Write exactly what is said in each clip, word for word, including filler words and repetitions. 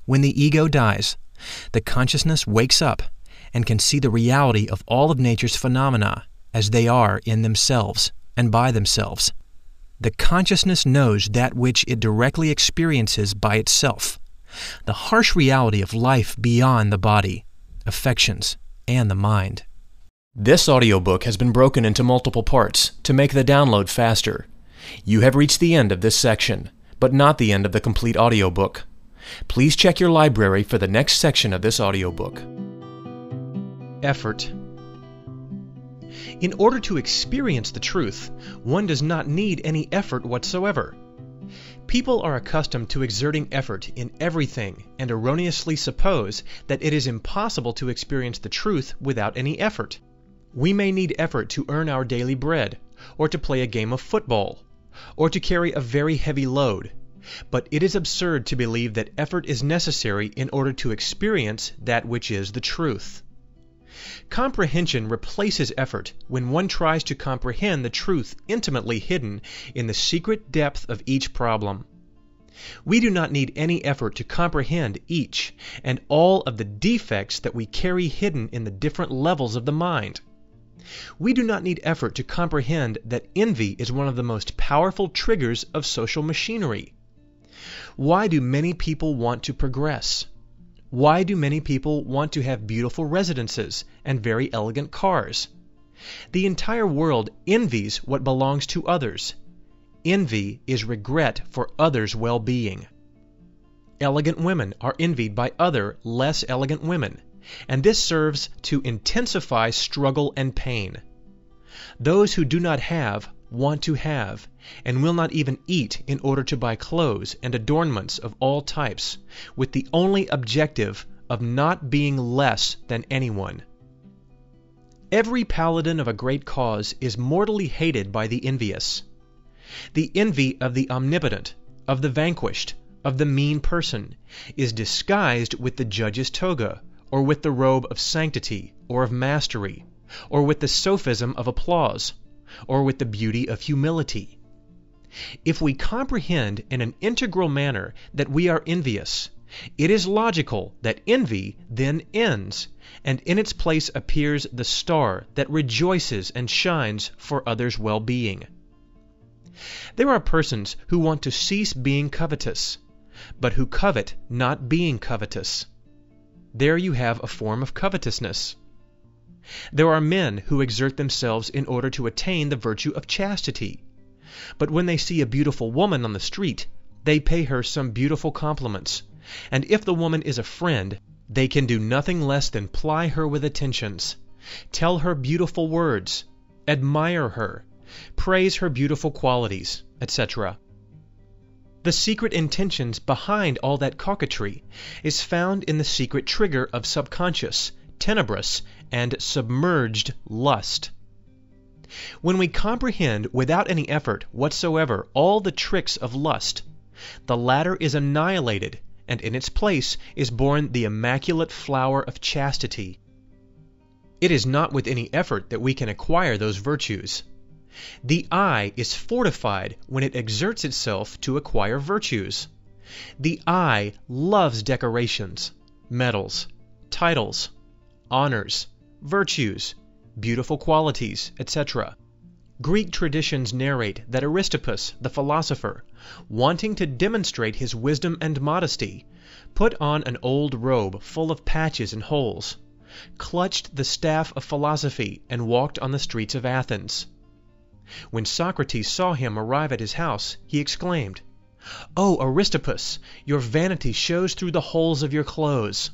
When the ego dies, the consciousness wakes up and can see the reality of all of nature's phenomena as they are in themselves and by themselves. The consciousness knows that which it directly experiences by itself, the harsh reality of life beyond the body, affections, and the mind. This audiobook has been broken into multiple parts to make the download faster. You have reached the end of this section, but not the end of the complete audiobook. Please check your library for the next section of this audiobook. Effort. In order to experience the truth, one does not need any effort whatsoever. People are accustomed to exerting effort in everything and erroneously suppose that it is impossible to experience the truth without any effort. We may need effort to earn our daily bread, or to play a game of football, or to carry a very heavy load, but it is absurd to believe that effort is necessary in order to experience that which is the truth. Comprehension replaces effort when one tries to comprehend the truth intimately hidden in the secret depth of each problem. We do not need any effort to comprehend each and all of the defects that we carry hidden in the different levels of the mind. We do not need effort to comprehend that envy is one of the most powerful triggers of social machinery. Why do many people want to progress? Why do many people want to have beautiful residences and very elegant cars? The entire world envies what belongs to others. Envy is regret for others' well-being. Elegant women are envied by other, less elegant women, and this serves to intensify struggle and pain. Those who do not have want to have, and will not even eat in order to buy clothes and adornments of all types, with the only objective of not being less than anyone. Every paladin of a great cause is mortally hated by the envious. The envy of the omnipotent, of the vanquished, of the mean person, is disguised with the judge's toga, or with the robe of sanctity, or of mastery, or with the sophism of applause, or with the beauty of humility. If we comprehend in an integral manner that we are envious, it is logical that envy then ends, and in its place appears the star that rejoices and shines for others' well-being. There are persons who want to cease being covetous, but who covet not being covetous. There you have a form of covetousness. There are men who exert themselves in order to attain the virtue of chastity, but when they see a beautiful woman on the street, they pay her some beautiful compliments, and if the woman is a friend, they can do nothing less than ply her with attentions, tell her beautiful words, admire her, praise her beautiful qualities, et cetera. The secret intentions behind all that coquetry is found in the secret trigger of subconscious, tenebrous, and submerged lust. When we comprehend without any effort whatsoever all the tricks of lust, the latter is annihilated, and in its place is born the immaculate flower of chastity. It is not with any effort that we can acquire those virtues. The eye is fortified when it exerts itself to acquire virtues. The eye loves decorations, medals, titles, honors, virtues, beautiful qualities, et cetera. Greek traditions narrate that Aristippus, the philosopher, wanting to demonstrate his wisdom and modesty, put on an old robe full of patches and holes, clutched the staff of philosophy, and walked on the streets of Athens. When Socrates saw him arrive at his house, he exclaimed, "O Aristippus, your vanity shows through the holes of your clothes."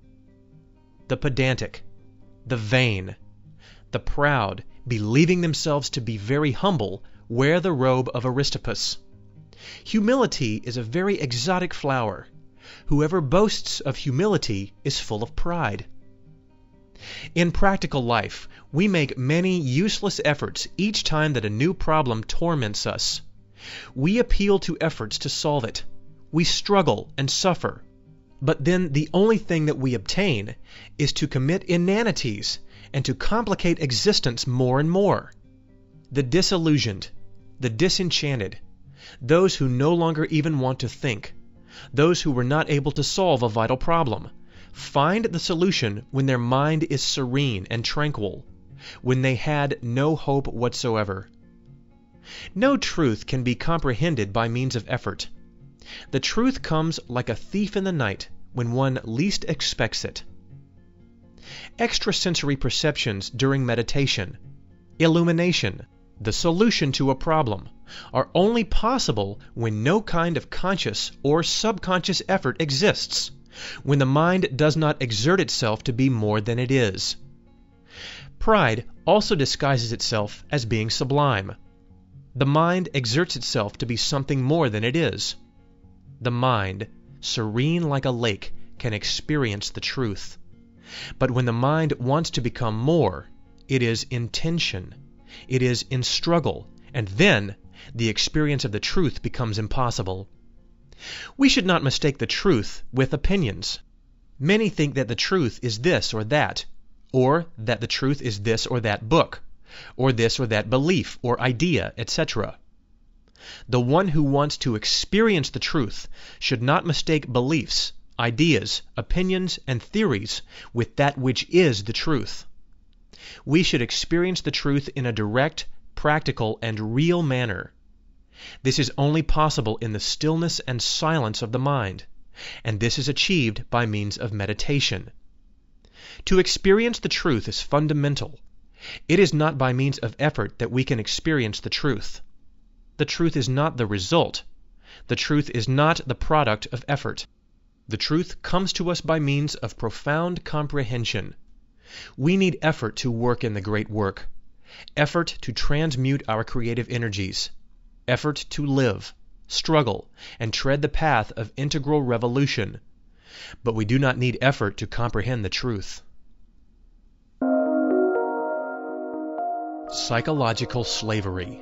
The pedantic, the vain, the proud, believing themselves to be very humble, wear the robe of Aristippus. Humility is a very exotic flower. Whoever boasts of humility is full of pride. In practical life, we make many useless efforts each time that a new problem torments us. We appeal to efforts to solve it. We struggle and suffer. But then the only thing that we obtain is to commit inanities and to complicate existence more and more. The disillusioned, the disenchanted, those who no longer even want to think, those who were not able to solve a vital problem, find the solution when their mind is serene and tranquil, when they had no hope whatsoever. No truth can be comprehended by means of effort. The truth comes like a thief in the night when one least expects it. Extrasensory perceptions during meditation, illumination, the solution to a problem, are only possible when no kind of conscious or subconscious effort exists, when the mind does not exert itself to be more than it is. Pride also disguises itself as being sublime. The mind exerts itself to be something more than it is. The mind, serene like a lake, can experience the truth. But when the mind wants to become more, it is in tension, it is in struggle, and then the experience of the truth becomes impossible. We should not mistake the truth with opinions. Many think that the truth is this or that, or that the truth is this or that book, or this or that belief or idea, et cetera. The one who wants to experience the truth should not mistake beliefs, ideas, opinions, and theories with that which is the truth. We should experience the truth in a direct, practical, and real manner. This is only possible in the stillness and silence of the mind, and this is achieved by means of meditation. To experience the truth is fundamental. It is not by means of effort that we can experience the truth. The truth is not the result. The truth is not the product of effort. The truth comes to us by means of profound comprehension. We need effort to work in the great work, effort to transmute our creative energies, effort to live, struggle, and tread the path of integral revolution. But we do not need effort to comprehend the truth. Psychological slavery.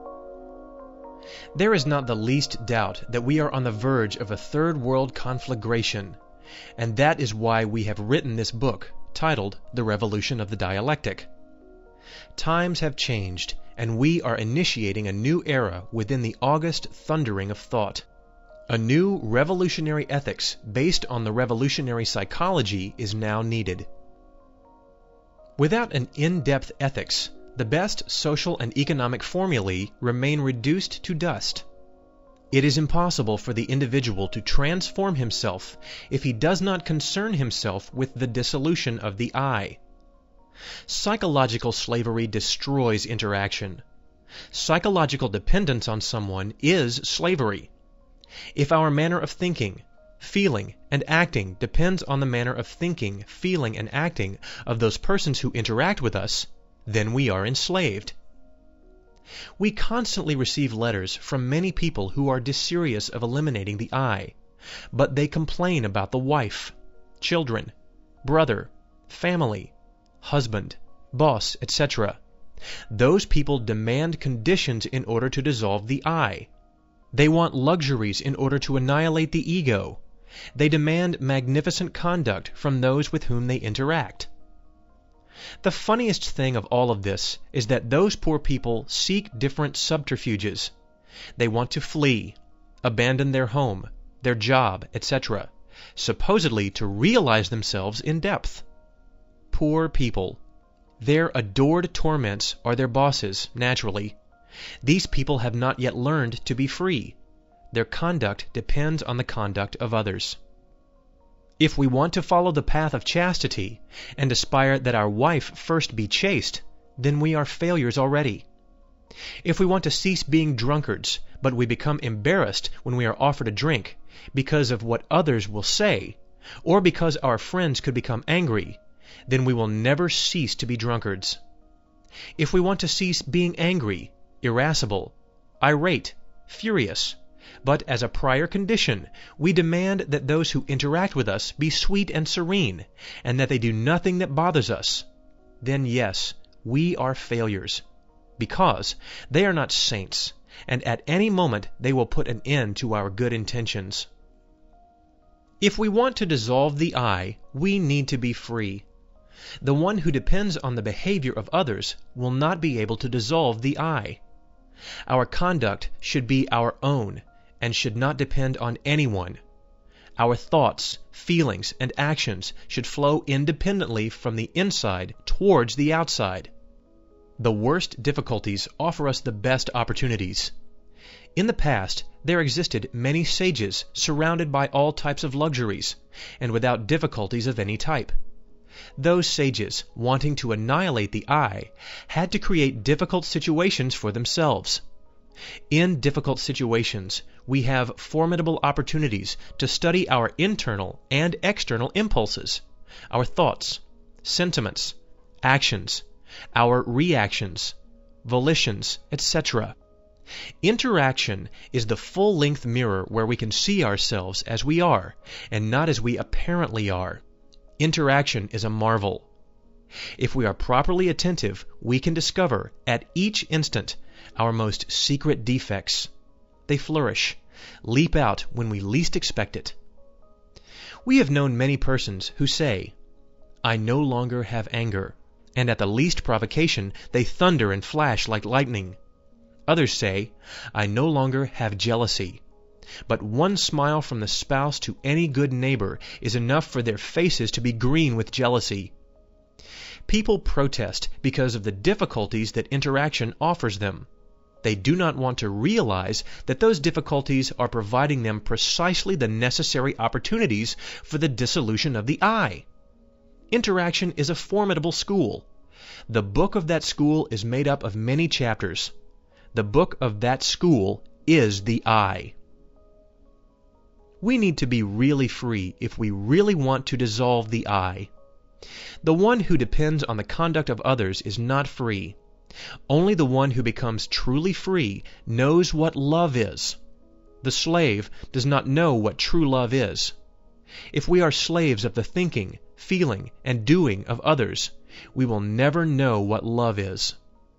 There is not the least doubt that we are on the verge of a third world conflagration, and that is why we have written this book, titled The Revolution of the Dialectic. Times have changed, and we are initiating a new era within the august thundering of thought. A new revolutionary ethics based on the revolutionary psychology is now needed. Without an in-depth ethics, the best social and economic formulae remain reduced to dust. It is impossible for the individual to transform himself if he does not concern himself with the dissolution of the I. Psychological slavery destroys interaction. Psychological dependence on someone is slavery. If our manner of thinking, feeling, and acting depends on the manner of thinking, feeling, and acting of those persons who interact with us, then we are enslaved. We constantly receive letters from many people who are desirous of eliminating the I, but they complain about the wife, children, brother, family, husband, boss, et cetera. Those people demand conditions in order to dissolve the I. They want luxuries in order to annihilate the ego. They demand magnificent conduct from those with whom they interact. The funniest thing of all of this is that those poor people seek different subterfuges. They want to flee, abandon their home, their job, et cetera, supposedly to realize themselves in depth. Poor people. Their adored torments are their bosses, naturally. These people have not yet learned to be free. Their conduct depends on the conduct of others. If we want to follow the path of chastity and aspire that our wife first be chaste, then we are failures already. If we want to cease being drunkards, but we become embarrassed when we are offered a drink because of what others will say, or because our friends could become angry, then we will never cease to be drunkards. If we want to cease being angry, irascible, irate, furious, but as a prior condition, we demand that those who interact with us be sweet and serene, and that they do nothing that bothers us, then yes, we are failures, because they are not saints, and at any moment they will put an end to our good intentions. If we want to dissolve the I, we need to be free. The one who depends on the behavior of others will not be able to dissolve the I. Our conduct should be our own, and should not depend on anyone, Our thoughts, feelings, and actions should flow independently from the inside towards the outside. The worst difficulties offer us the best opportunities. In the past, there existed many sages surrounded by all types of luxuries, and without difficulties of any type. Those sages, wanting to annihilate the I, had to create difficult situations for themselves. In difficult situations, we have formidable opportunities to study our internal and external impulses, our thoughts, sentiments, actions, our reactions, volitions, et cetera. Interaction is the full-length mirror where we can see ourselves as we are, and not as we apparently are. Interaction is a marvel. If we are properly attentive, we can discover, at each instant, our most secret defects. They flourish, leap out when we least expect it. We have known many persons who say, "I no longer have anger," and at the least provocation they thunder and flash like lightning. Others say, "I no longer have jealousy." But one smile from the spouse to any good neighbor is enough for their faces to be green with jealousy. People protest because of the difficulties that interaction offers them. They do not want to realize that those difficulties are providing them precisely the necessary opportunities for the dissolution of the I. Interaction is a formidable school. The book of that school is made up of many chapters. The book of that school is the I. We need to be really free if we really want to dissolve the I. The one who depends on the conduct of others is not free. Only the one who becomes truly free knows what love is. The slave does not know what true love is. If we are slaves of the thinking, feeling, and doing of others, we will never know what love is.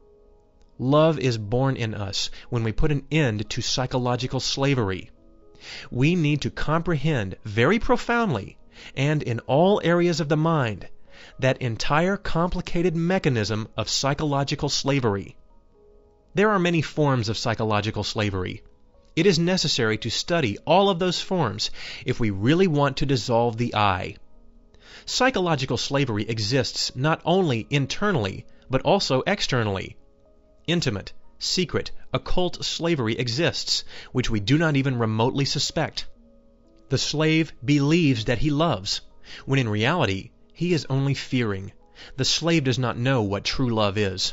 Love is born in us when we put an end to psychological slavery. We need to comprehend very profoundly, and in all areas of the mind, that entire complicated mechanism of psychological slavery. There are many forms of psychological slavery. It is necessary to study all of those forms if we really want to dissolve the I. Psychological slavery exists not only internally, but also externally. Intimate, secret, occult slavery exists, which we do not even remotely suspect. The slave believes that he loves, when in reality he is only fearing. The slave does not know what true love is.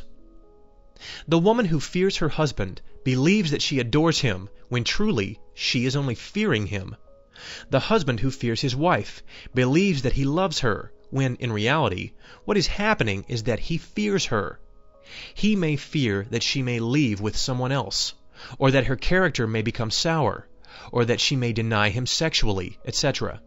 The woman who fears her husband believes that she adores him, when truly she is only fearing him. The husband who fears his wife believes that he loves her, when in reality what is happening is that he fears her. He may fear that she may leave with someone else, or that her character may become sour, or that she may deny him sexually, et cetera.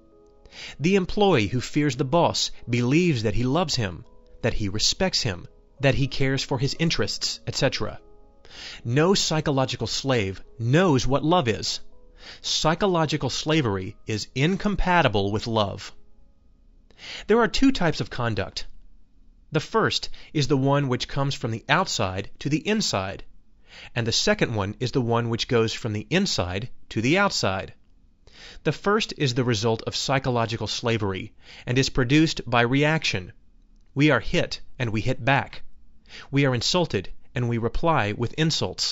The employee who fears the boss believes that he loves him, that he respects him, that he cares for his interests, et cetera. No psychological slave knows what love is. Psychological slavery is incompatible with love. There are two types of conduct. The first is the one which comes from the outside to the inside, and the second one is the one which goes from the inside to the outside. The first is the result of psychological slavery, and is produced by reaction. We are hit, and we hit back. We are insulted, and we reply with insults.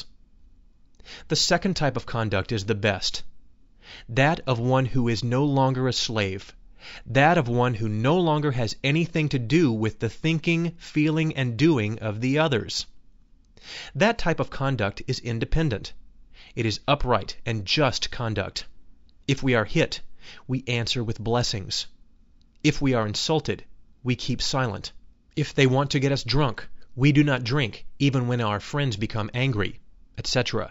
The second type of conduct is the best, that of one who is no longer a slave, that of one who no longer has anything to do with the thinking, feeling, and doing of the others. That type of conduct is independent. It is upright and just conduct. If we are hit, we answer with blessings. If we are insulted, we keep silent. If they want to get us drunk, we do not drink, even when our friends become angry, et cetera.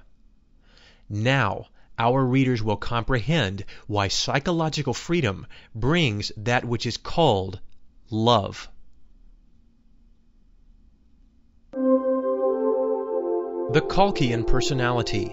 Now, our readers will comprehend why psychological freedom brings that which is called love. The Kalkian personality.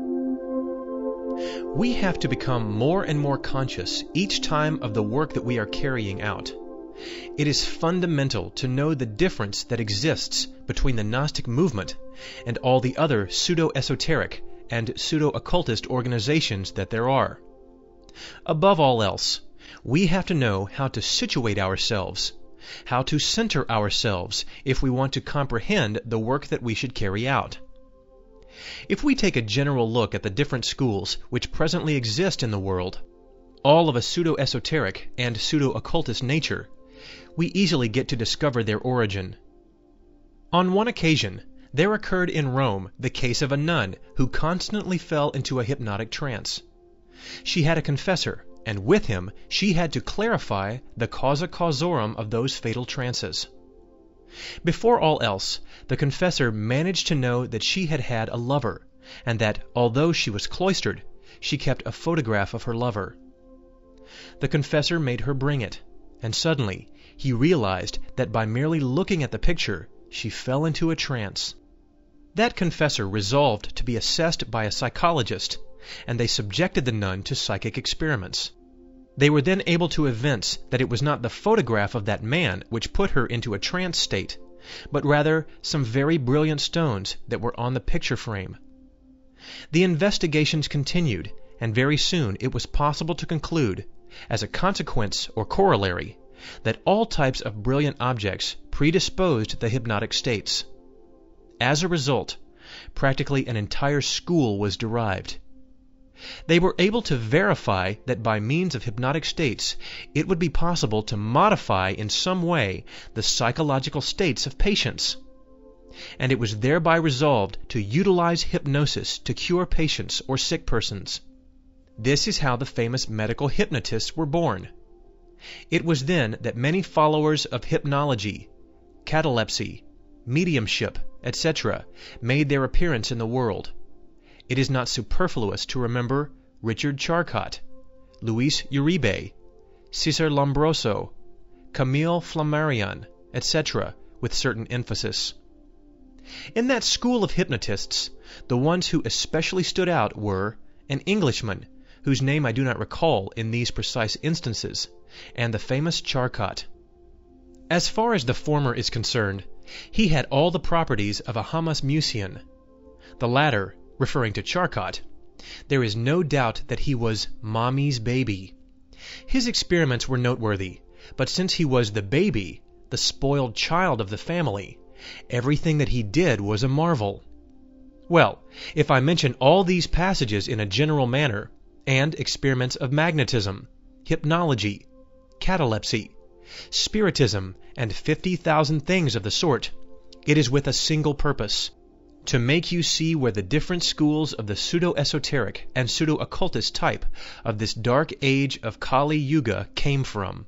We have to become more and more conscious each time of the work that we are carrying out. It is fundamental to know the difference that exists between the Gnostic movement and all the other pseudo-esoteric and pseudo-occultist organizations that there are. Above all else, we have to know how to situate ourselves, how to center ourselves if we want to comprehend the work that we should carry out. If we take a general look at the different schools which presently exist in the world, all of a pseudo-esoteric and pseudo-occultist nature, we easily get to discover their origin. On one occasion, there occurred in Rome the case of a nun who constantly fell into a hypnotic trance. She had a confessor, and with him she had to clarify the causa causorum of those fatal trances. Before all else, the confessor managed to know that she had had a lover, and that, although she was cloistered, she kept a photograph of her lover. The confessor made her bring it, and suddenly he realized that by merely looking at the picture, she fell into a trance. That confessor resolved to be assessed by a psychologist, and they subjected the nun to psychic experiments. They were then able to evince that it was not the photograph of that man which put her into a trance state, but rather some very brilliant stones that were on the picture frame. The investigations continued, and very soon it was possible to conclude, as a consequence or corollary, that all types of brilliant objects predisposed the hypnotic states. As a result, practically an entire school was derived. They were able to verify that by means of hypnotic states it would be possible to modify in some way the psychological states of patients, and it was thereby resolved to utilize hypnosis to cure patients or sick persons. This is how the famous medical hypnotists were born. It was then that many followers of hypnology, catalepsy, mediumship, et cetera made their appearance in the world. It is not superfluous to remember Richard Charcot, Luis Uribe, Cesar Lombroso, Camille Flammarion, et cetera, with certain emphasis. In that school of hypnotists, the ones who especially stood out were an Englishman, whose name I do not recall in these precise instances, and the famous Charcot. As far as the former is concerned, he had all the properties of a Hamas Mucian. The latter, referring to Charcot, there is no doubt that he was Mommy's baby. His experiments were noteworthy, but since he was the baby, the spoiled child of the family, everything that he did was a marvel. Well, if I mention all these passages in a general manner, and experiments of magnetism, hypnology, catalepsy, spiritism, and fifty thousand things of the sort, it is with a single purpose, to make you see where the different schools of the pseudo-esoteric and pseudo-occultist type of this dark age of Kali Yuga came from.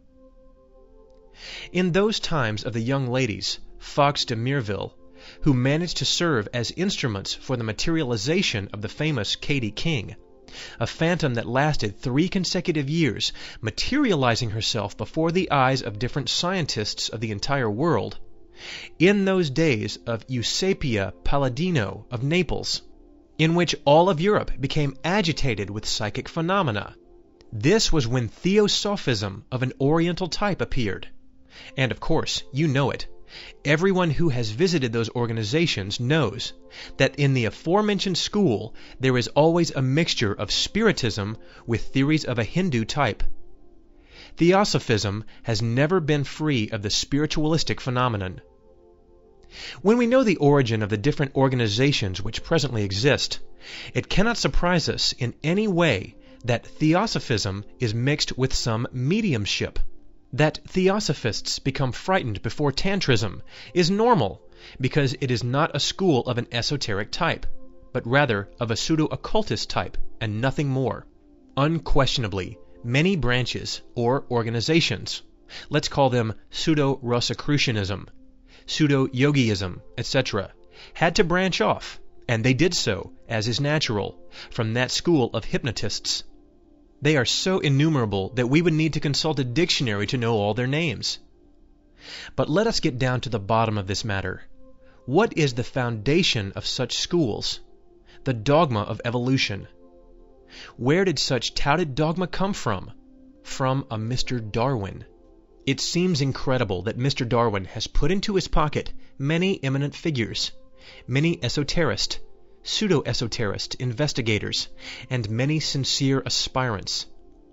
In those times of the young ladies, Fox de Mirville, who managed to serve as instruments for the materialization of the famous Katie King, a phantom that lasted three consecutive years, materializing herself before the eyes of different scientists of the entire world, in those days of Eusapia Palladino of Naples, in which all of Europe became agitated with psychic phenomena. This was when Theosophism of an Oriental type appeared. And of course, you know it. Everyone who has visited those organizations knows that in the aforementioned school there is always a mixture of spiritism with theories of a Hindu type. Theosophism has never been free of the spiritualistic phenomenon. When we know the origin of the different organizations which presently exist, it cannot surprise us in any way that Theosophism is mixed with some mediumship. That Theosophists become frightened before Tantrism is normal, because it is not a school of an esoteric type, but rather of a pseudo-occultist type, and nothing more. Unquestionably, many branches, or organizations, let's call them pseudo-Rosicrucianism, pseudo-Yogiism, et cetera, had to branch off, and they did so, as is natural, from that school of hypnotists. They are so innumerable that we would need to consult a dictionary to know all their names. But let us get down to the bottom of this matter. What is the foundation of such schools? The dogma of evolution. Where did such touted dogma come from? From a Mister Darwin. It seems incredible that Mister Darwin has put into his pocket many eminent figures, many esoterists, pseudo-esoterist investigators, and many sincere aspirants.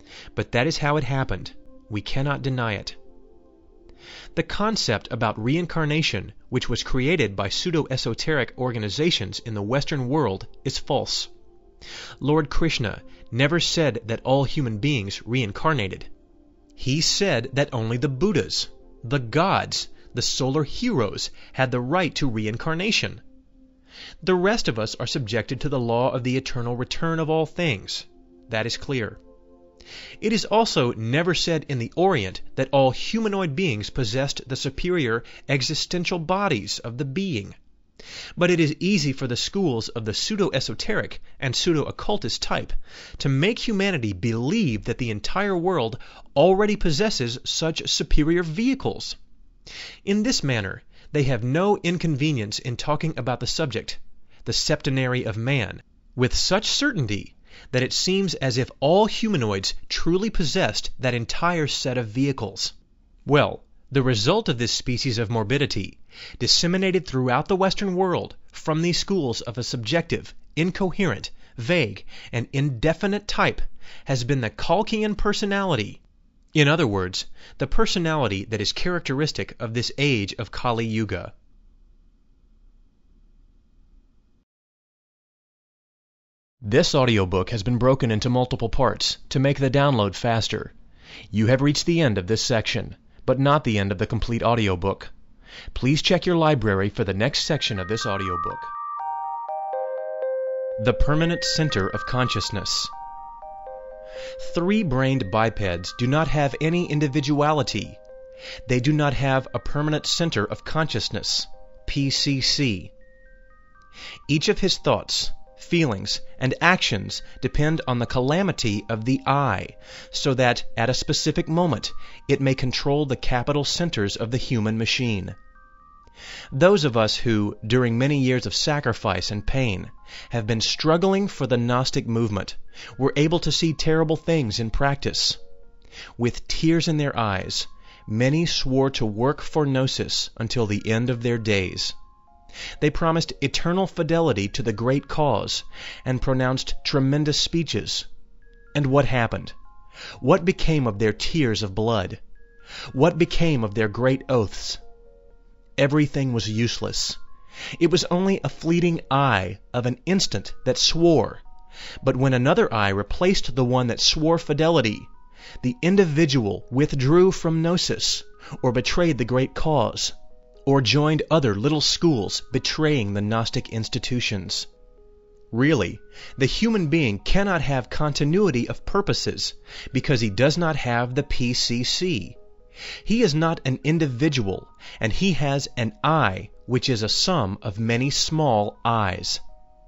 But that is how it happened. We cannot deny it. The concept about reincarnation, which was created by pseudo-esoteric organizations in the Western world, is false. Lord Krishna never said that all human beings reincarnated. He said that only the Buddhas, the gods, the solar heroes had the right to reincarnation. The rest of us are subjected to the law of the eternal return of all things. That is clear. It is also never said in the Orient that all humanoid beings possessed the superior existential bodies of the being. But it is easy for the schools of the pseudo-esoteric and pseudo-occultist type to make humanity believe that the entire world already possesses such superior vehicles. In this manner, they have no inconvenience in talking about the subject, the septenary of man, with such certainty that it seems as if all humanoids truly possessed that entire set of vehicles. Well, the result of this species of morbidity, disseminated throughout the Western world from these schools of a subjective, incoherent, vague, and indefinite type, has been the Kalkian personality. In other words, the personality that is characteristic of this age of Kali Yuga. This audiobook has been broken into multiple parts to make the download faster. You have reached the end of this section, but not the end of the complete audiobook. Please check your library for the next section of this audiobook. The Permanent Center of Consciousness. Three-brained bipeds do not have any individuality. They do not have a permanent center of consciousness, P C C. Each of his thoughts, feelings, and actions depend on the calamity of the I, so that at a specific moment it may control the capital centers of the human machine. Those of us who, during many years of sacrifice and pain, have been struggling for the Gnostic movement, were able to see terrible things in practice. With tears in their eyes, many swore to work for Gnosis until the end of their days. They promised eternal fidelity to the great cause and pronounced tremendous speeches. And what happened? What became of their tears of blood? What became of their great oaths? Everything was useless. It was only a fleeting eye of an instant that swore. But when another eye replaced the one that swore fidelity, the individual withdrew from Gnosis, or betrayed the great cause, or joined other little schools betraying the Gnostic institutions. Really, the human being cannot have continuity of purposes because he does not have the P C C. He is not an individual, and he has an I, which is a sum of many small I's.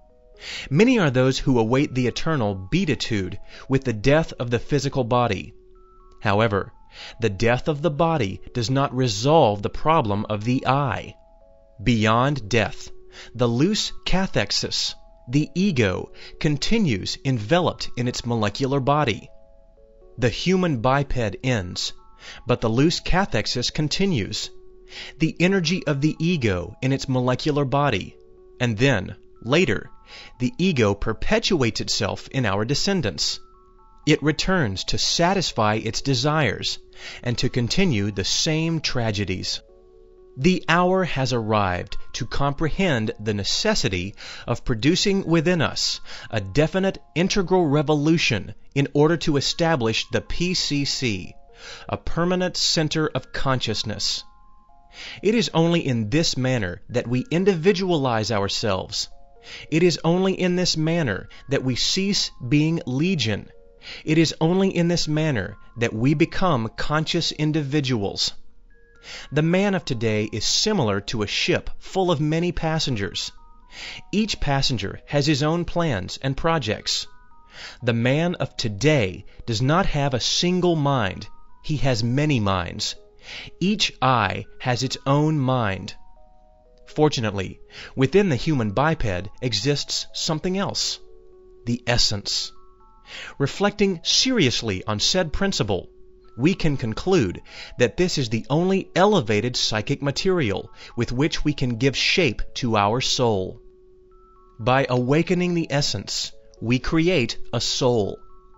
Many are those who await the eternal beatitude with the death of the physical body. However, the death of the body does not resolve the problem of the I. Beyond death, the loose cathexis, the ego, continues enveloped in its molecular body. The human biped ends, but the loose cathexis continues, the energy of the ego in its molecular body, and then, later, the ego perpetuates itself in our descendants. It returns to satisfy its desires and to continue the same tragedies. The hour has arrived to comprehend the necessity of producing within us a definite integral revolution in order to establish the P C C, a permanent center of consciousness. It is only in this manner that we individualize ourselves. It is only in this manner that we cease being legion. It is only in this manner that we become conscious individuals. The man of today is similar to a ship full of many passengers. Each passenger has his own plans and projects. The man of today does not have a single mind. He has many minds. Each I has its own mind. Fortunately, within the human biped exists something else, the essence. Reflecting seriously on said principle, we can conclude that this is the only elevated psychic material with which we can give shape to our soul. By awakening the essence, we create a soul.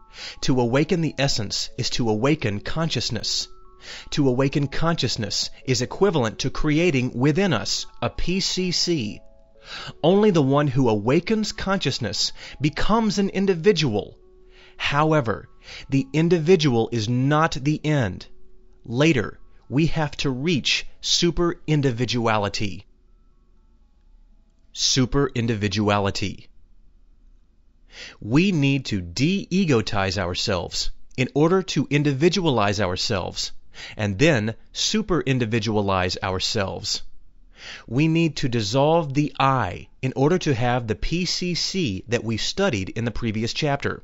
To awaken the essence is to awaken consciousness. To awaken consciousness is equivalent to creating within us a P C C. Only the one who awakens consciousness becomes an individual. However, the individual is not the end. Later, we have to reach super-individuality. Super-individuality. We need to de-egotize ourselves in order to individualize ourselves, and then super-individualize ourselves. We need to dissolve the I in order to have the P C C that we studied in the previous chapter.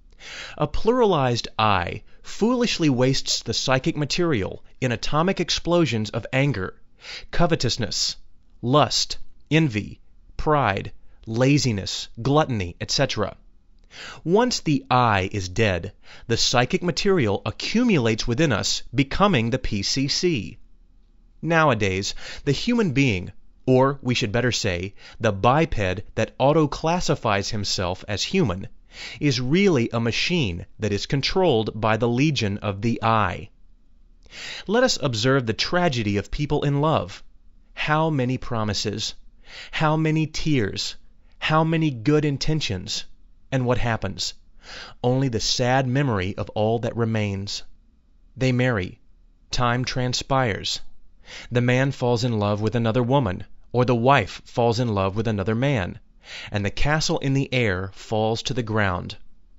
A pluralized I foolishly wastes the psychic material in atomic explosions of anger, covetousness, lust, envy, pride, laziness, gluttony, et cetera. Once the I is dead, the psychic material accumulates within us, becoming the P C C. Nowadays, the human being, or we should better say, the biped that auto-classifies himself as human, is really a machine that is controlled by the legion of the I. Let us observe the tragedy of people in love. How many promises, how many tears, how many good intentions, and what happens? Only the sad memory of all that remains. They marry. Time transpires. The man falls in love with another woman, or the wife falls in love with another man, and the castle in the air falls to the ground.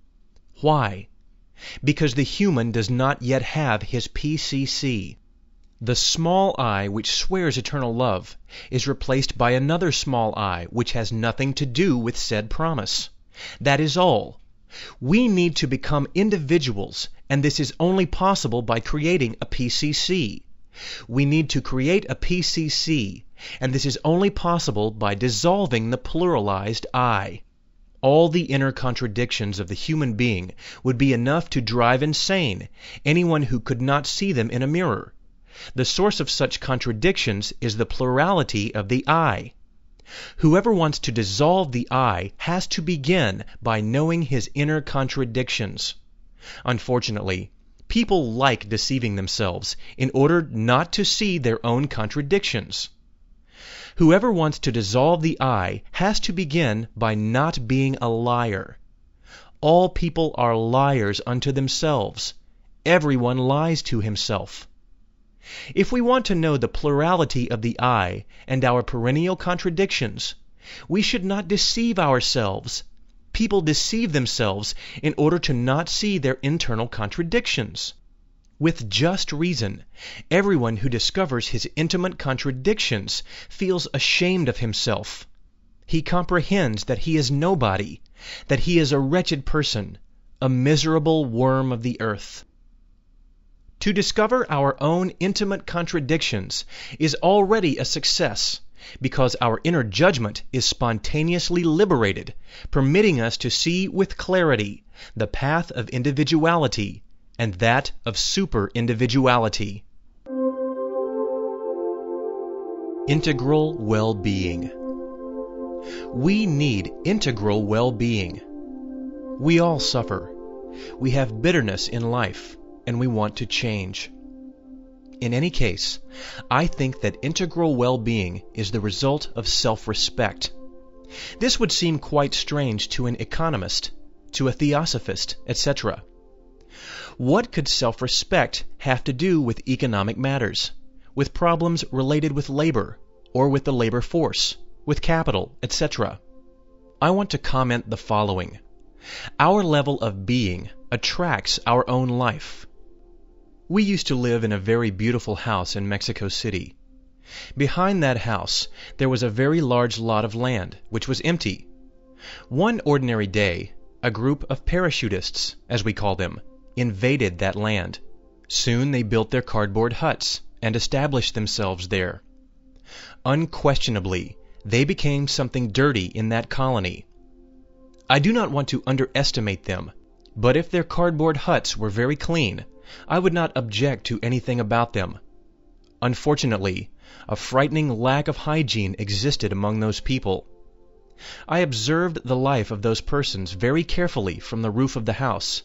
Why? Because the human does not yet have his P C C. The small I which swears eternal love is replaced by another small I which has nothing to do with said promise. That is all. We need to become individuals, and this is only possible by creating a P C C. We need to create a P C C, and this is only possible by dissolving the pluralized I. All the inner contradictions of the human being would be enough to drive insane anyone who could not see them in a mirror. The source of such contradictions is the plurality of the I. Whoever wants to dissolve the I has to begin by knowing his inner contradictions. Unfortunately, people like deceiving themselves in order not to see their own contradictions. Whoever wants to dissolve the I has to begin by not being a liar. All people are liars unto themselves. Everyone lies to himself. If we want to know the plurality of the I and our perennial contradictions, we should not deceive ourselves. People deceive themselves in order to not see their internal contradictions. With just reason, everyone who discovers his intimate contradictions feels ashamed of himself. He comprehends that he is nobody, that he is a wretched person, a miserable worm of the earth. To discover our own intimate contradictions is already a success, because our inner judgment is spontaneously liberated, permitting us to see with clarity the path of individuality and that of super-individuality. Integral well-being. We need integral well-being. We all suffer. We have bitterness in life, and we want to change. In any case, I think that integral well-being is the result of self-respect. This would seem quite strange to an economist, to a theosophist, et cetera. What could self-respect have to do with economic matters, with problems related with labor, or with the labor force, with capital, et cetera? I want to comment the following. Our level of being attracts our own life. We used to live in a very beautiful house in Mexico City. Behind that house, there was a very large lot of land, which was empty. One ordinary day, a group of parachutists, as we call them, invaded that land. Soon they built their cardboard huts and established themselves there. Unquestionably, they became something dirty in that colony. I do not want to underestimate them, but if their cardboard huts were very clean, I would not object to anything about them. Unfortunately, a frightening lack of hygiene existed among those people. I observed the life of those persons very carefully from the roof of the house.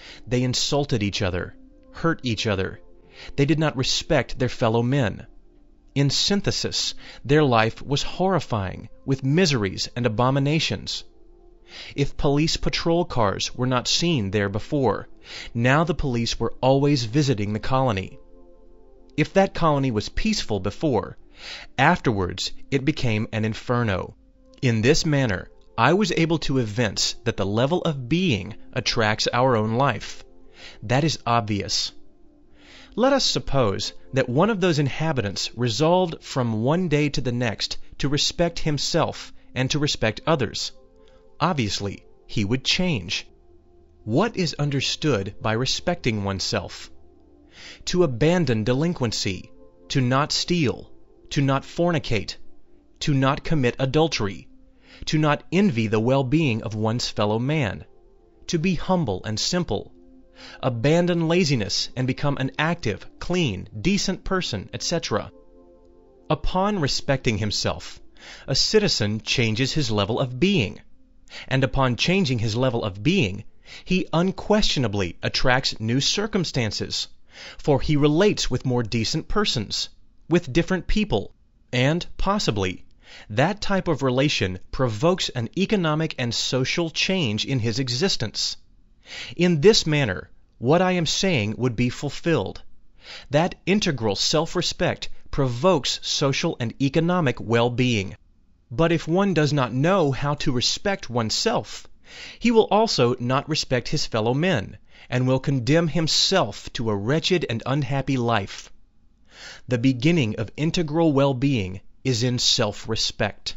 They insulted each other, hurt each other. They did not respect their fellow men. In synthesis, their life was horrifying, with miseries and abominations. If police patrol cars were not seen there before, now the police were always visiting the colony. If that colony was peaceful before, afterwards it became an inferno. In this manner, I was able to evince that the level of being attracts our own life. That is obvious. Let us suppose that one of those inhabitants resolved from one day to the next to respect himself and to respect others. Obviously, he would change. What is understood by respecting oneself? To abandon delinquency, to not steal, to not fornicate, to not commit adultery, to not envy the well-being of one's fellow man, to be humble and simple, abandon laziness and become an active, clean, decent person, et cetera. Upon respecting himself, a citizen changes his level of being, and upon changing his level of being, he unquestionably attracts new circumstances, for he relates with more decent persons, with different people, and, possibly, that type of relation provokes an economic and social change in his existence. In this manner, what I am saying would be fulfilled. That integral self-respect provokes social and economic well-being. But if one does not know how to respect oneself, he will also not respect his fellow men, and will condemn himself to a wretched and unhappy life. The beginning of integral well-being is in self-respect.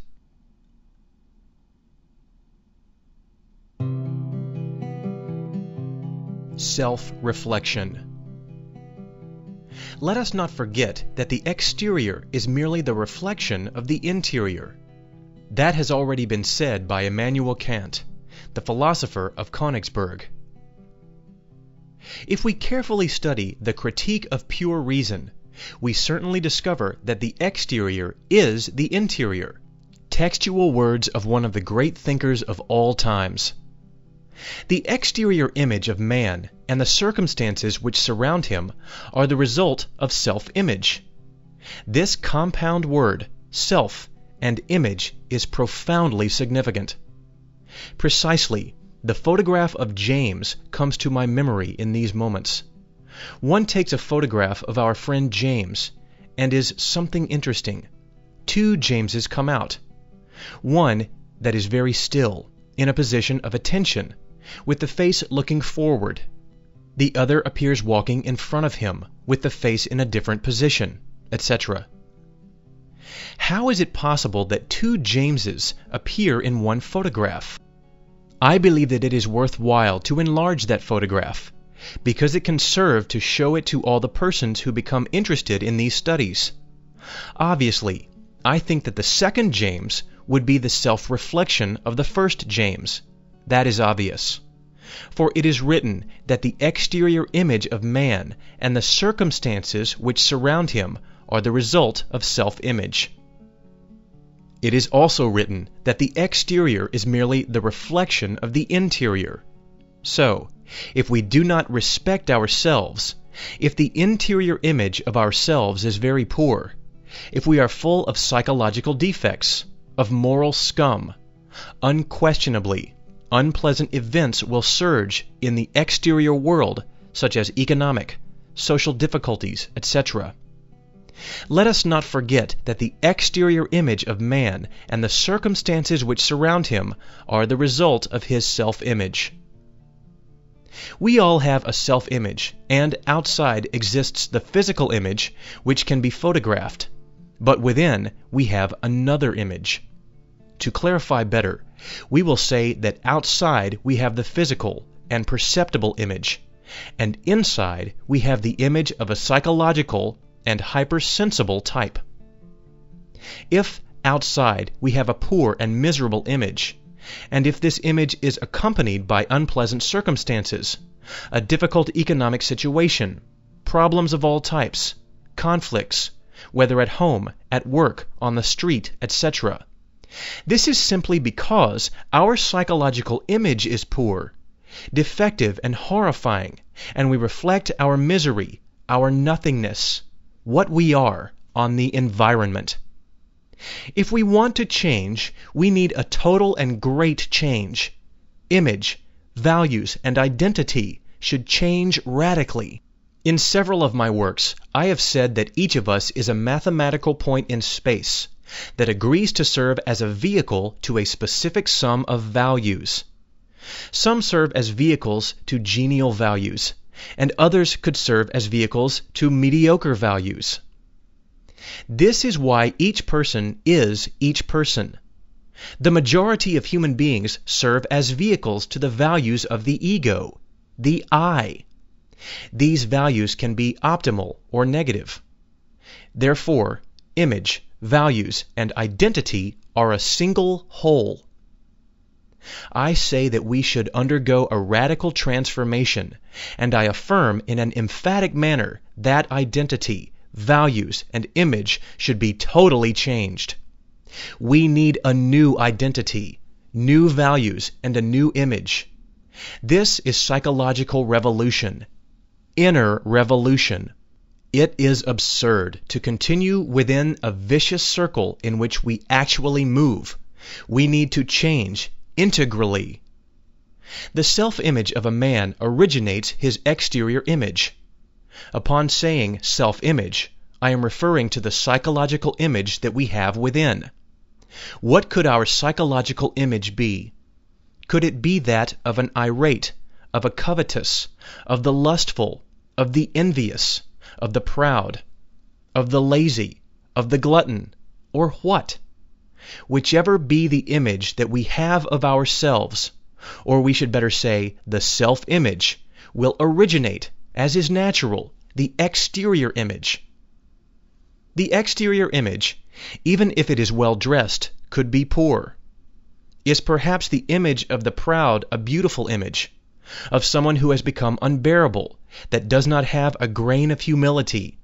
Self-reflection. Let us not forget that the exterior is merely the reflection of the interior. That has already been said by Immanuel Kant, the philosopher of Königsberg. If we carefully study the Critique of Pure Reason, we certainly discover that the exterior is the interior. Textual words of one of the great thinkers of all times. The exterior image of man and the circumstances which surround him are the result of self-image. This compound word, self and image, is profoundly significant. Precisely, the photograph of James comes to my memory in these moments. One takes a photograph of our friend James, and is something interesting. Two Jameses come out. One that is very still, in a position of attention, with the face looking forward. The other appears walking in front of him, with the face in a different position, et cetera. How is it possible that two Jameses appear in one photograph? I believe that it is worthwhile to enlarge that photograph, because it can serve to show it to all the persons who become interested in these studies. Obviously, I think that the second James would be the self-reflection of the first James. That is obvious. For it is written that the exterior image of man and the circumstances which surround him are the result of self-image. It is also written that the exterior is merely the reflection of the interior. So, if we do not respect ourselves, if the interior image of ourselves is very poor, if we are full of psychological defects, of moral scum, unquestionably, unpleasant events will surge in the exterior world, such as economic, social difficulties, et cetera. Let us not forget that the exterior image of man and the circumstances which surround him are the result of his self-image. We all have a self-image, and outside exists the physical image which can be photographed, but within we have another image. To clarify better, we will say that outside we have the physical and perceptible image, and inside we have the image of a psychological and hypersensible type. If outside we have a poor and miserable image, and if this image is accompanied by unpleasant circumstances, a difficult economic situation, problems of all types, conflicts, whether at home, at work, on the street, et cetera, this is simply because our psychological image is poor. defective and horrifying, and we reflect our misery, our nothingness, what we are, on the environment. If we want to change, we need a total and great change. Image, values, and identity should change radically. In several of my works, I have said that each of us is a mathematical point in space that agrees to serve as a vehicle to a specific sum of values. Some serve as vehicles to genial values, and others could serve as vehicles to mediocre values. This is why each person is each person. The majority of human beings serve as vehicles to the values of the ego, the I. These values can be optimal or negative. Therefore, image, values, and identity are a single whole. I say that we should undergo a radical transformation, and I affirm in an emphatic manner that identity, values, and image should be totally changed. We need a new identity, new values, and a new image. This is psychological revolution, inner revolution. It is absurd to continue within a vicious circle in which we actually move. We need to change integrally. The self-image of a man originates his exterior image. Upon saying self-image, I am referring to the psychological image that we have within. What could our psychological image be? Could it be that of an irate, of a covetous, of the lustful, of the envious, of the proud, of the lazy, of the glutton, or what? Whichever be the image that we have of ourselves, or we should better say the self-image, will originate, as is natural, the exterior image. The exterior image, even if it is well dressed, could be poor. Is perhaps the image of the proud a beautiful image, of someone who has become unbearable, that does not have a grain of humility?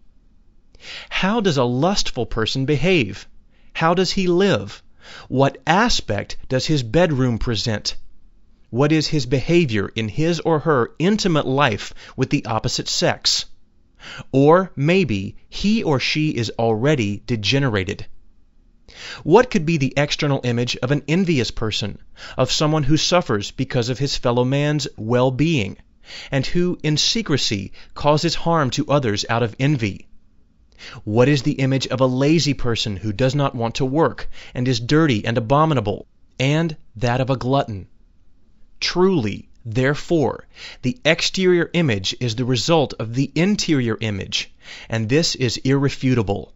How does a lustful person behave? How does he live? What aspect does his bedroom present? What is his behavior in his or her intimate life with the opposite sex? Or maybe he or she is already degenerated. What could be the external image of an envious person, of someone who suffers because of his fellow man's well-being, and who in secrecy causes harm to others out of envy? What is the image of a lazy person who does not want to work and is dirty and abominable, and that of a glutton? Truly, therefore, the exterior image is the result of the interior image, and this is irrefutable.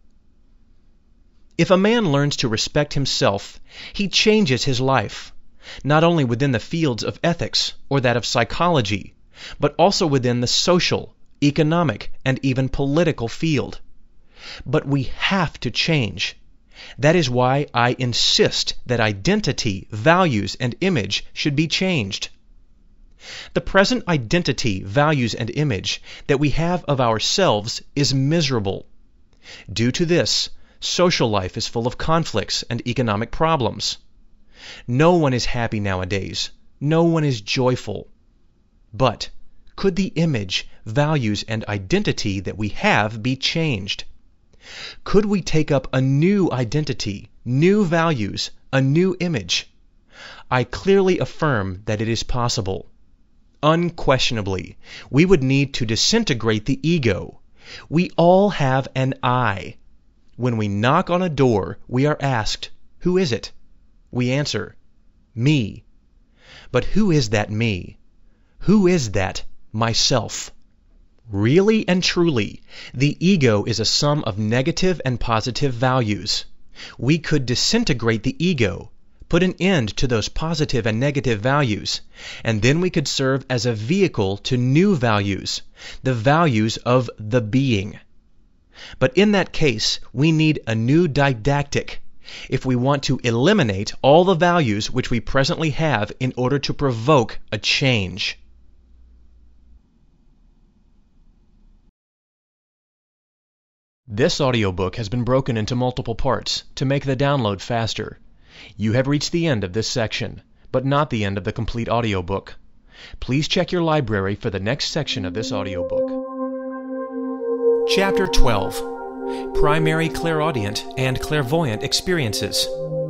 If a man learns to respect himself, he changes his life, not only within the fields of ethics or that of psychology, but also within the social, economic, and even political field. But we have to change. That is why I insist that identity, values, and image should be changed. The present identity, values, and image that we have of ourselves is miserable. Due to this, social life is full of conflicts and economic problems. No one is happy nowadays. No one is joyful. But could the image, values, and identity that we have be changed? Could we take up a new identity, new values, a new image? I clearly affirm that it is possible. Unquestionably, we would need to disintegrate the ego. We all have an I. When we knock on a door, we are asked, "Who is it?" We answer, "Me." But who is that me? Who is that myself? Really and truly, the ego is a sum of negative and positive values. We could disintegrate the ego, put an end to those positive and negative values, and then we could serve as a vehicle to new values, the values of the being. But in that case, we need a new didactic if we want to eliminate all the values which we presently have in order to provoke a change. This audiobook has been broken into multiple parts to make the download faster. You have reached the end of this section, but not the end of the complete audiobook. Please check your library for the next section of this audiobook. Chapter twelve. Primary Clairaudient and Clairvoyant Experiences.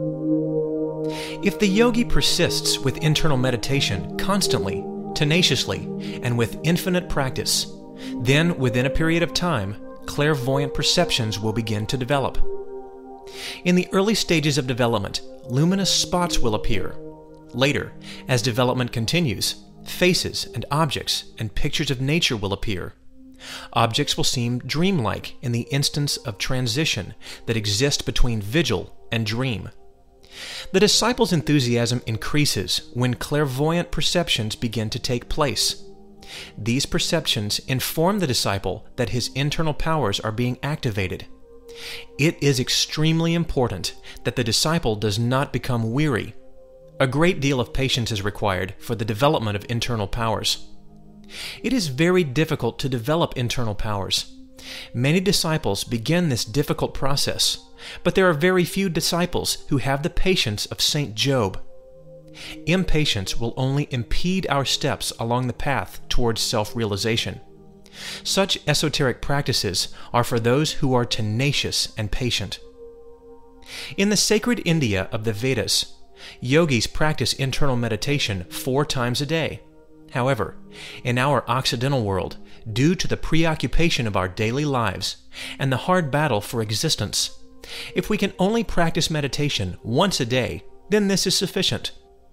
If the yogi persists with internal meditation constantly, tenaciously, and with infinite practice, then within a period of time, clairvoyant perceptions will begin to develop. In the early stages of development, luminous spots will appear. Later, as development continues, faces and objects and pictures of nature will appear. Objects will seem dreamlike in the instance of transition that exists between vigil and dream. The disciple's enthusiasm increases when clairvoyant perceptions begin to take place. These perceptions inform the disciple that his internal powers are being activated. It is extremely important that the disciple does not become weary. A great deal of patience is required for the development of internal powers. It is very difficult to develop internal powers. Many disciples begin this difficult process, but there are very few disciples who have the patience of Saint Job. Impatience will only impede our steps along the path towards self-realization. Such esoteric practices are for those who are tenacious and patient. In the sacred India of the Vedas, yogis practice internal meditation four times a day. However, in our Occidental world, due to the preoccupation of our daily lives and the hard battle for existence, if we can only practice meditation once a day, then this is sufficient.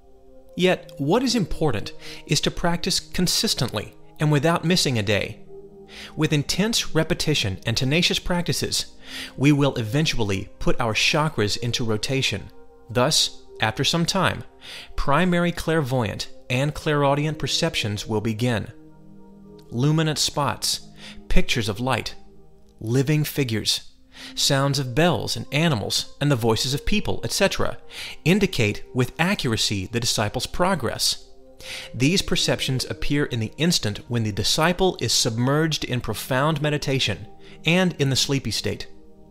Yet, what is important is to practice consistently and without missing a day. With intense repetition and tenacious practices, we will eventually put our chakras into rotation. Thus, after some time, primary clairvoyant and clairaudient perceptions will begin. Luminant spots, pictures of light, living figures, sounds of bells and animals and the voices of people, et cetera, indicate with accuracy the disciple's progress. These perceptions appear in the instant when the disciple is submerged in profound meditation and in the sleepy state.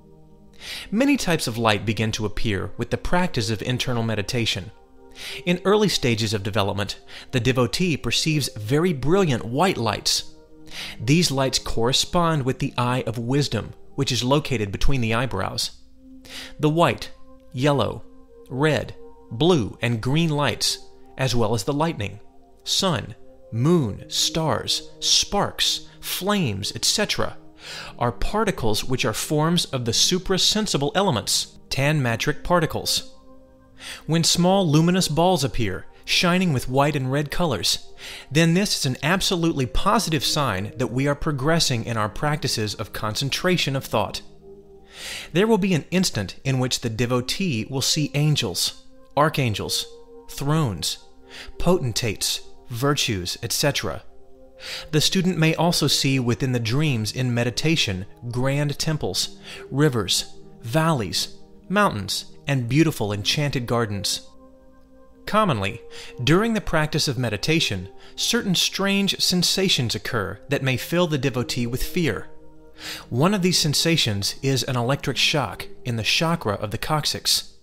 Many types of light begin to appear with the practice of internal meditation. In early stages of development, the devotee perceives very brilliant white lights. These lights correspond with the eye of wisdom, which is located between the eyebrows. The white, yellow, red, blue, and green lights, as well as the lightning, sun, moon, stars, sparks, flames, et cetera, are particles which are forms of the suprasensible elements, tanmatric particles. When small luminous balls appear, shining with white and red colors, then this is an absolutely positive sign that we are progressing in our practices of concentration of thought. There will be an instant in which the devotee will see angels, archangels, thrones, potentates, virtues, et cetera. The student may also see within the dreams in meditation grand temples, rivers, valleys, mountains, and beautiful enchanted gardens. Commonly, during the practice of meditation, certain strange sensations occur that may fill the devotee with fear. One of these sensations is an electric shock in the chakra of the coccyx.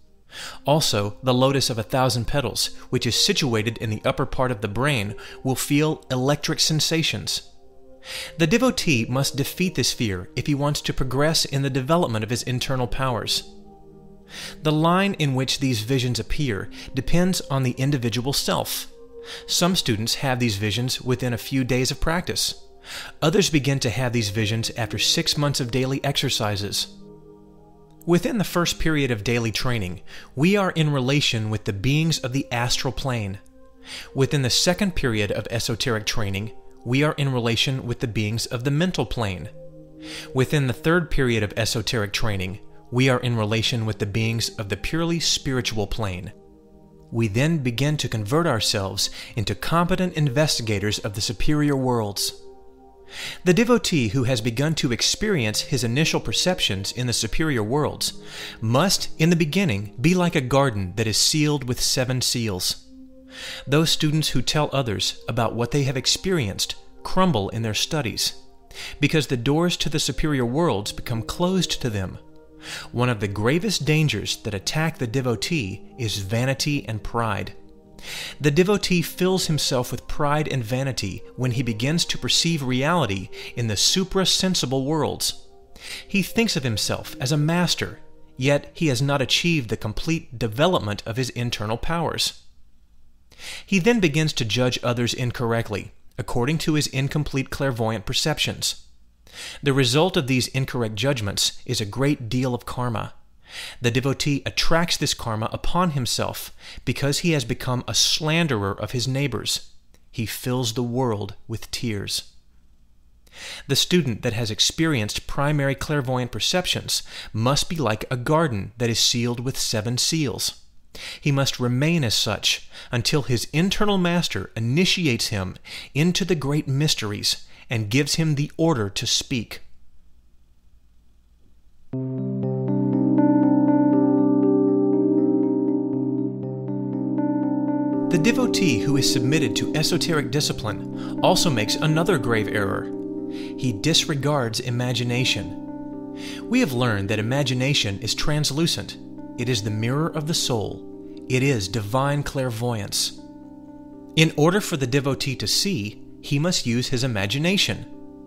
Also, the lotus of a thousand petals, which is situated in the upper part of the brain, will feel electric sensations. The devotee must defeat this fear if he wants to progress in the development of his internal powers. The line in which these visions appear depends on the individual self. Some students have these visions within a few days of practice. Others begin to have these visions after six months of daily exercises. Within the first period of daily training, we are in relation with the beings of the astral plane. Within the second period of esoteric training, we are in relation with the beings of the mental plane. Within the third period of esoteric training, we are in relation with the beings of the purely spiritual plane. We then begin to convert ourselves into competent investigators of the superior worlds. The devotee who has begun to experience his initial perceptions in the superior worlds must, in the beginning, be like a garden that is sealed with seven seals. Those students who tell others about what they have experienced crumble in their studies, because the doors to the superior worlds become closed to them. One of the gravest dangers that attack the devotee is vanity and pride. The devotee fills himself with pride and vanity when he begins to perceive reality in the suprasensible worlds. He thinks of himself as a master, yet he has not achieved the complete development of his internal powers. He then begins to judge others incorrectly, according to his incomplete clairvoyant perceptions. The result of these incorrect judgments is a great deal of karma. The devotee attracts this karma upon himself because he has become a slanderer of his neighbors. He fills the world with tears. The student that has experienced primary clairvoyant perceptions must be like a garden that is sealed with seven seals. He must remain as such until his internal master initiates him into the great mysteries and gives him the order to speak. The devotee who is submitted to esoteric discipline also makes another grave error. He disregards imagination. We have learned that imagination is translucent. It is the mirror of the soul. It is divine clairvoyance. In order for the devotee to see, he must use his imagination.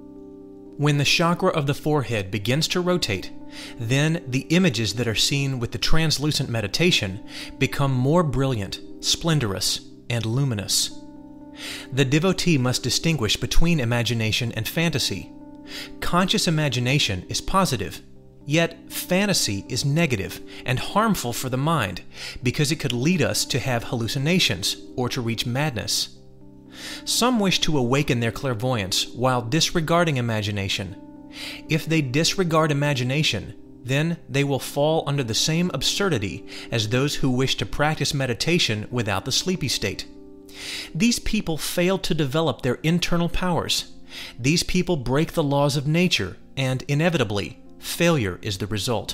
When the chakra of the forehead begins to rotate, then the images that are seen with the translucent meditation become more brilliant, splendorous, and luminous. The devotee must distinguish between imagination and fantasy. Conscious imagination is positive, yet fantasy is negative and harmful for the mind because it could lead us to have hallucinations or to reach madness. Some wish to awaken their clairvoyance while disregarding imagination. If they disregard imagination, then they will fall under the same absurdity as those who wish to practice meditation without the sleepy state. These people fail to develop their internal powers. These people break the laws of nature, and inevitably, failure is the result.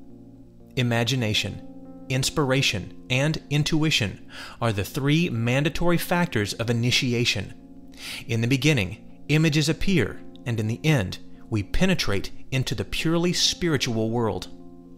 Imagination, inspiration, and intuition are the three mandatory factors of initiation. In the beginning, images appear, and in the end, we penetrate into the purely spiritual world.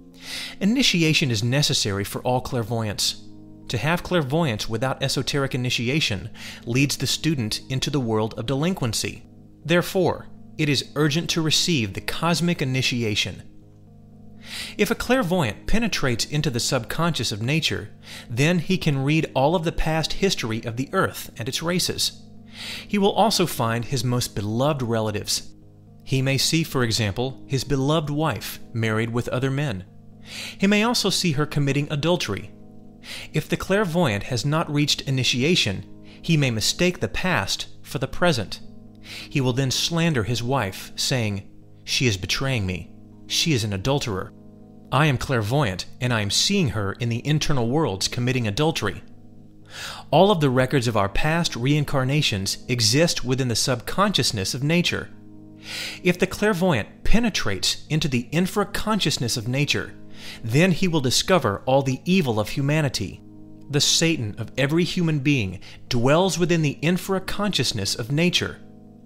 Initiation is necessary for all clairvoyance. To have clairvoyance without esoteric initiation leads the student into the world of delinquency. Therefore, it is urgent to receive the cosmic initiation. If a clairvoyant penetrates into the subconscious of nature, then he can read all of the past history of the earth and its races. He will also find his most beloved relatives. He may see, for example, his beloved wife married with other men. He may also see her committing adultery. If the clairvoyant has not reached initiation, he may mistake the past for the present. He will then slander his wife, saying, "She is betraying me. She is an adulterer. I am clairvoyant, and I am seeing her in the internal worlds committing adultery." All of the records of our past reincarnations exist within the subconsciousness of nature. If the clairvoyant penetrates into the infraconsciousness of nature, then he will discover all the evil of humanity. The Satan of every human being dwells within the infraconsciousness of nature.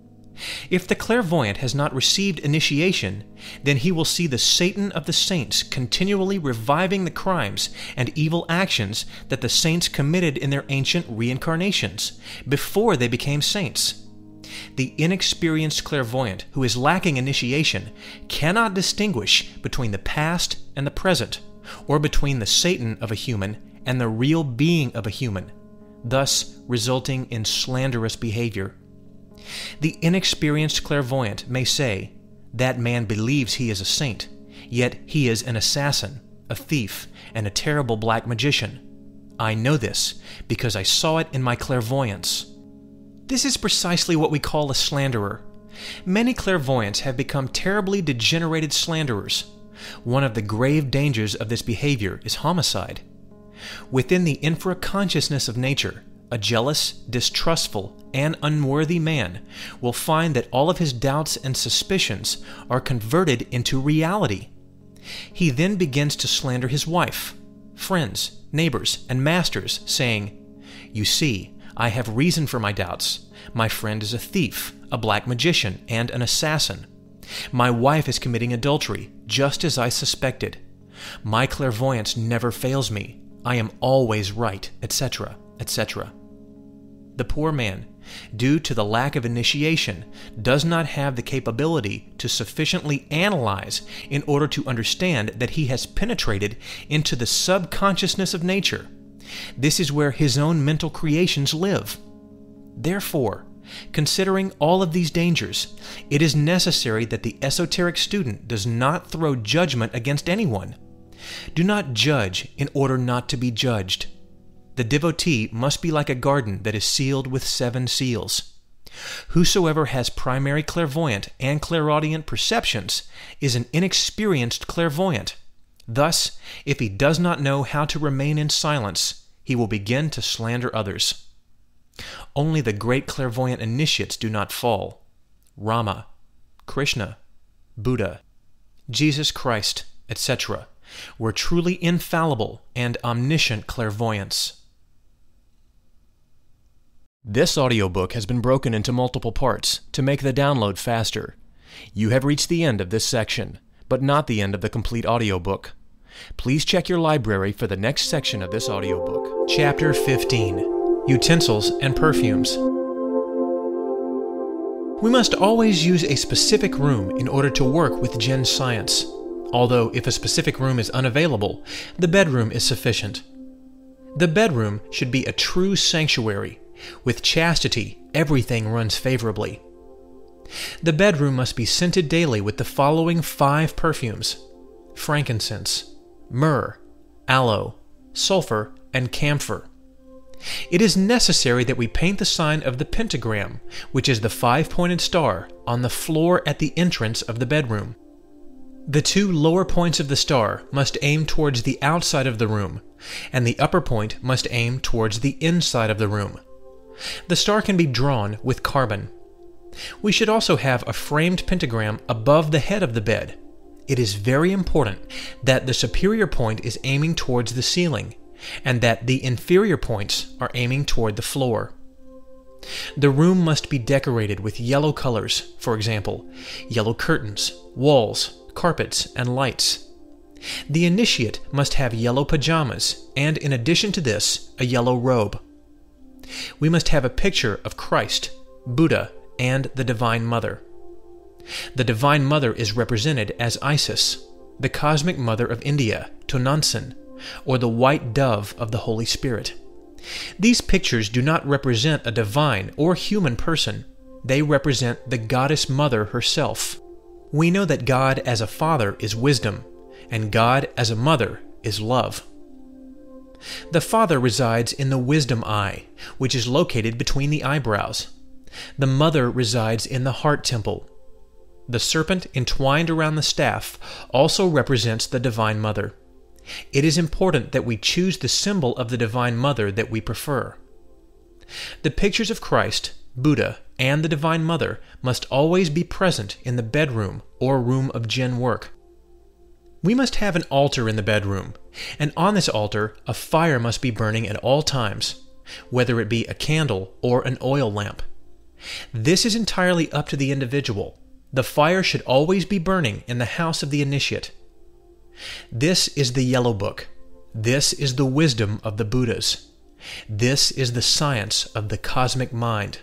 If the clairvoyant has not received initiation, then he will see the Satan of the saints continually reviving the crimes and evil actions that the saints committed in their ancient reincarnations, before they became saints. The inexperienced clairvoyant who is lacking initiation cannot distinguish between the past and the present, or between the Satan of a human and the real being of a human, thus resulting in slanderous behavior. The inexperienced clairvoyant may say, "That man believes he is a saint, yet he is an assassin, a thief, and a terrible black magician. I know this because I saw it in my clairvoyance." This is precisely what we call a slanderer. Many clairvoyants have become terribly degenerated slanderers. One of the grave dangers of this behavior is homicide. Within the infraconsciousness of nature, a jealous, distrustful, and unworthy man will find that all of his doubts and suspicions are converted into reality. He then begins to slander his wife, friends, neighbors, and masters, saying, "You see, I have reason for my doubts. My friend is a thief, a black magician, and an assassin. My wife is committing adultery, just as I suspected. My clairvoyance never fails me. I am always right," et cetera, et cetera. The poor man, due to the lack of initiation, does not have the capability to sufficiently analyze in order to understand that he has penetrated into the subconsciousness of nature. This is where his own mental creations live. Therefore, considering all of these dangers, it is necessary that the esoteric student does not throw judgment against anyone. Do not judge in order not to be judged. The devotee must be like a garden that is sealed with seven seals. Whosoever has primary clairvoyant and clairaudient perceptions is an inexperienced clairvoyant. Thus, if he does not know how to remain in silence, he will begin to slander others. Only the great clairvoyant initiates do not fall. Rama, Krishna, Buddha, Jesus Christ, et cetera were truly infallible and omniscient clairvoyants. This audiobook has been broken into multiple parts to make the download faster. You have reached the end of this section, but not the end of the complete audiobook. Please check your library for the next section of this audiobook. Chapter fifteen. Utensils and Perfumes. We must always use a specific room in order to work with Jinn science. Although if a specific room is unavailable, the bedroom is sufficient. The bedroom should be a true sanctuary. With chastity, everything runs favorably. The bedroom must be scented daily with the following five perfumes: frankincense, myrrh, aloe, sulfur, and camphor. It is necessary that we paint the sign of the pentagram, which is the five-pointed star, on the floor at the entrance of the bedroom. The two lower points of the star must aim towards the outside of the room, and the upper point must aim towards the inside of the room. The star can be drawn with carbon. We should also have a framed pentagram above the head of the bed. It is very important that the superior point is aiming towards the ceiling, and that the inferior points are aiming toward the floor. The room must be decorated with yellow colors, for example, yellow curtains, walls, carpets, and lights. The initiate must have yellow pajamas, and in addition to this, a yellow robe. We must have a picture of Christ, Buddha, and the Divine Mother. The Divine Mother is represented as Isis, the Cosmic Mother of India, Tonantzin, or the white dove of the Holy Spirit. These pictures do not represent a divine or human person. They represent the Goddess Mother herself. We know that God as a father is wisdom, and God as a mother is love. The Father resides in the wisdom eye, which is located between the eyebrows. The Mother resides in the heart temple. The serpent entwined around the staff also represents the Divine Mother. It is important that we choose the symbol of the Divine Mother that we prefer. The pictures of Christ, Buddha, and the Divine Mother must always be present in the bedroom or room of Jinn work. We must have an altar in the bedroom, and on this altar a fire must be burning at all times, whether it be a candle or an oil lamp. This is entirely up to the individual. The fire should always be burning in the house of the initiate. This is the Yellow Book. This is the wisdom of the Buddhas. This is the science of the cosmic mind.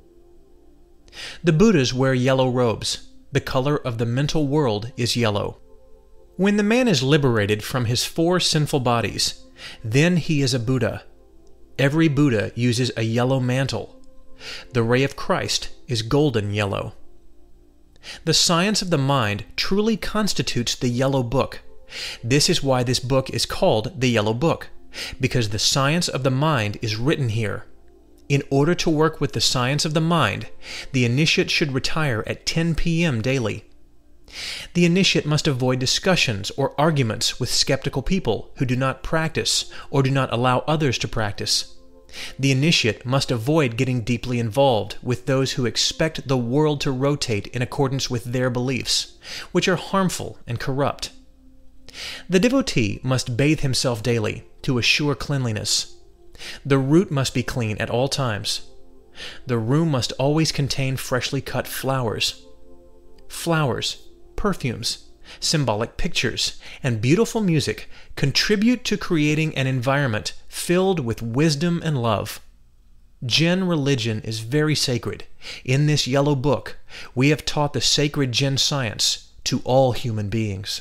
The Buddhas wear yellow robes. The color of the mental world is yellow. When the man is liberated from his four sinful bodies, then he is a Buddha. Every Buddha uses a yellow mantle. The ray of Christ is golden yellow. The science of the mind truly constitutes the Yellow Book. This is why this book is called the Yellow Book, because the science of the mind is written here. In order to work with the science of the mind, the initiate should retire at ten p.m. daily. The initiate must avoid discussions or arguments with skeptical people who do not practice or do not allow others to practice. The initiate must avoid getting deeply involved with those who expect the world to rotate in accordance with their beliefs, which are harmful and corrupt. The devotee must bathe himself daily to assure cleanliness. The root must be clean at all times. The room must always contain freshly cut flowers. Flowers, perfumes, symbolic pictures, and beautiful music contribute to creating an environment filled with wisdom and love. Zen religion is very sacred. In this yellow book, we have taught the sacred Zen science to all human beings.